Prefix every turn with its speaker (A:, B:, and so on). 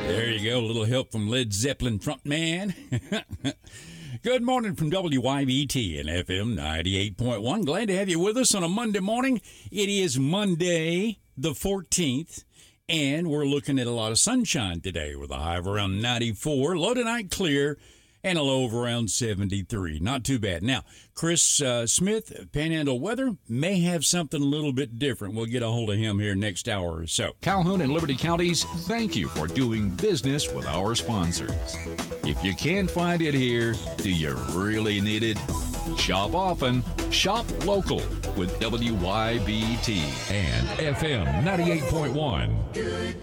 A: There you go, a little help from Led Zeppelin frontman. Good morning from WYBT and FM 98.1. Glad to have you with us on a Monday morning. It is Monday the 14th, and we're looking at a lot of sunshine today with a high of around 94, low tonight clear, and a low of around 73. Not too bad. Now, Chris Smith, Panhandle Weather, may have something a little bit different. We'll get a hold of him here next hour or so.
B: Calhoun and Liberty Counties, thank you for doing business with our sponsors. If you can't find it here, do you really need it? Shop often, shop local with WYBT and FM 98.1.
C: Good